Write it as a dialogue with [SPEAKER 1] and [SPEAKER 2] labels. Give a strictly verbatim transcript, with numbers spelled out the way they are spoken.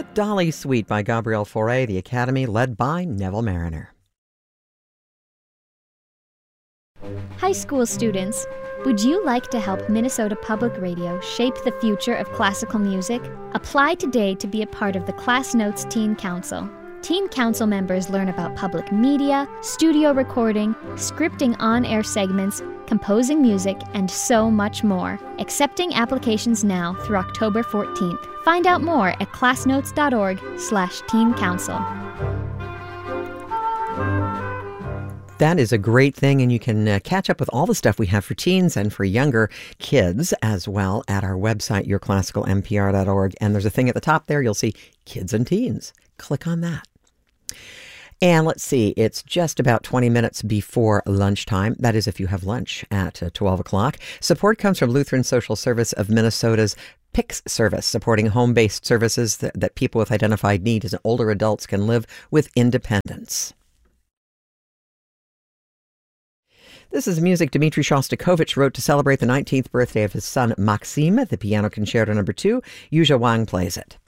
[SPEAKER 1] The Dolly Suite by Gabrielle Fauré, the Academy led by Neville Mariner.
[SPEAKER 2] High school students, would you like to help Minnesota Public Radio shape the future of classical music? Apply today to be a part of the Class Notes Teen Council. Teen Council members learn about public media, studio recording, scripting on-air segments, composing music, and so much more. Accepting applications now through October fourteenth. Find out more at classnotes.org slash teen council.
[SPEAKER 1] That is a great thing, and you can uh, catch up with all the stuff we have for teens and for younger kids as well at our website, your classical m p r dot org. And there's a thing at the top there. You'll see Kids and Teens. Click on that. And let's see, it's just about twenty minutes before lunchtime. That is if you have lunch at uh, twelve o'clock. Support comes from Lutheran Social Service of Minnesota's P I C S service, supporting home-based services that, that people with identified needs and older adults can live with independence. This is music Dmitri Shostakovich wrote to celebrate the nineteenth birthday of his son Maxim. The Piano Concerto Number Two. Yuzha Wang plays it.